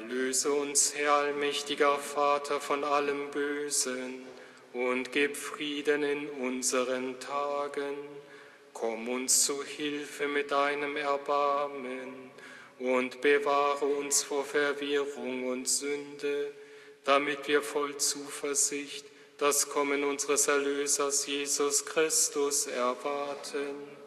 Erlöse uns, Herr allmächtiger Vater, von allem Bösen und gib Frieden in unseren Tagen. Komm uns zu Hilfe mit deinem Erbarmen und bewahre uns vor Verwirrung und Sünde, damit wir voll Zuversicht das Kommen unseres Erlösers Jesus Christus erwarten.